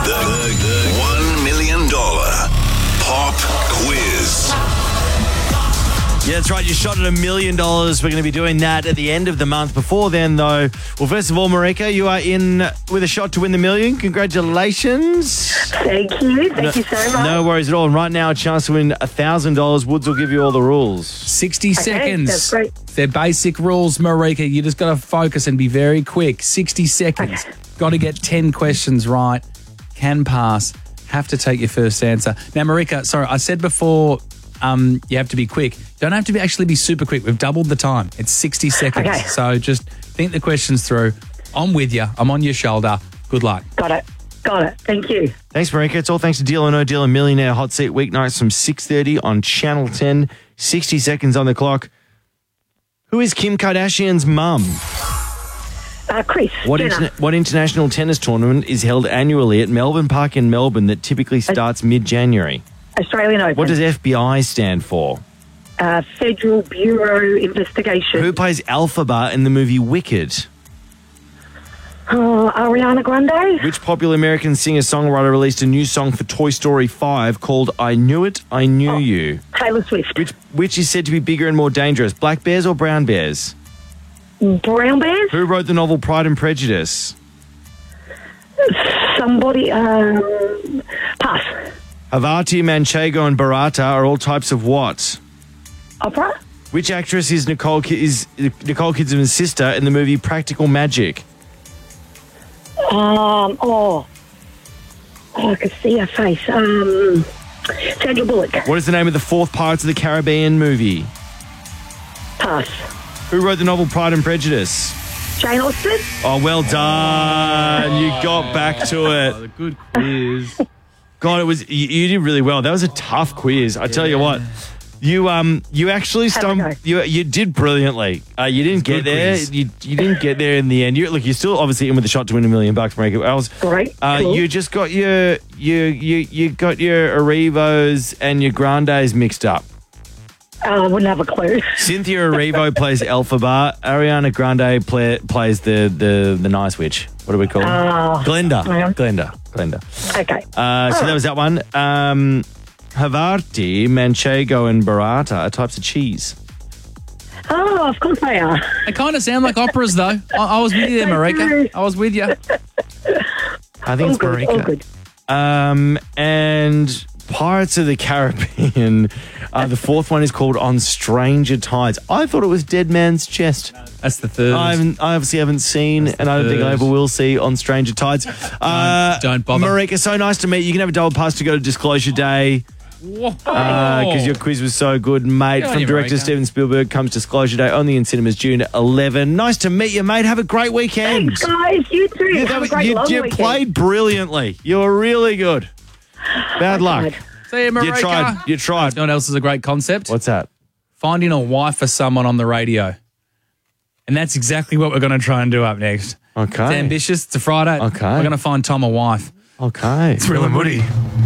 The $1 million pop quiz. Yeah, that's right. You shot at $1 million. We're going to be doing that at the end of the month. Before then, though, well, first of all, Marika, you are in with a shot to win the million. Congratulations. Thank you. Thank you so much. No worries at all. And right now, a chance to win $1,000. Woods will give you all the rules. 60 seconds. That's great. They're basic rules, Marika. You just got to focus and be very quick. 60 seconds. Got to get 10 questions right. Can pass. Have to take your first answer. Now, Marika, sorry, I said before you have to be quick. Don't have to actually be super quick. We've doubled the time. It's 60 seconds. Okay. So just think the questions through. I'm with you. I'm on your shoulder. Good luck. Got it. Thank you. Thanks, Marika. It's all thanks to Deal or No Deal, a Millionaire Hot Seat weeknights from 6:30 on Channel 10. 60 seconds on the clock. Who is Kim Kardashian's mum? Chris. Jenner. What international tennis tournament is held annually at Melbourne Park in Melbourne that typically starts mid-January? Australian Open. What does FBI stand for? Federal Bureau Investigation. Who plays Elphaba in the movie Wicked? Ariana Grande. Which popular American singer-songwriter released a new song for Toy Story 5 called I Knew It, I Knew You? Taylor Swift. Which is said to be bigger and more dangerous, black bears or brown bears? Brown bears. Who wrote the novel Pride and Prejudice? Somebody. Pass. Havarti, Manchego and Barata are all types of what? Opera. Which actress is Nicole Kidman's sister in the movie Practical Magic? I can see her face. Sandra Bullock. What is the name of the fourth Pirates of the Caribbean movie? Pass. Who wrote the novel Pride and Prejudice? Jane Austen. Oh, well done. You got back to it. Good quiz. God, it was you did really well. That was a tough quiz. I tell you what. You actually stumbled. You did brilliantly. You didn't get there. You didn't get there in the end. You're still obviously in with a shot to win $1 million, Marika. Great. Cool. You just got you got your Arrivos and your Grandes mixed up. I wouldn't have a clue. Cynthia Erivo plays Elphaba. Ariana Grande plays the nice witch. What do we call her? Glenda. Glenda. Okay. So that was that one. Havarti, Manchego and Barata are types of cheese. Oh, of course they are. They kind of sound like operas, though. I was with you there, Marika. I was with you. I think it's Marika. All good. And Pirates of the Caribbean, the fourth one is called On Stranger Tides. I thought it was Dead Man's Chest. That's the third. I obviously haven't seen, and I don't think I ever will see On Stranger Tides. Don't bother. Marika, so nice to meet you. You can have a double pass to go to Disclosure Day. Because your quiz was so good, mate. From director Steven Spielberg comes Disclosure Day, only in cinemas June 11. Nice to meet you, mate. Have a great weekend. Thanks, guys. You too. Have a great long you weekend. played brilliantly. You were really good. Bad luck. See you, Marika. You tried. You know what else is a great concept? What's that? Finding a wife for someone on the radio. And that's exactly what we're going to try and do up next. Okay. It's ambitious. It's a Friday. Okay. We're going to find Tom a wife. Okay. It's Real and Woody.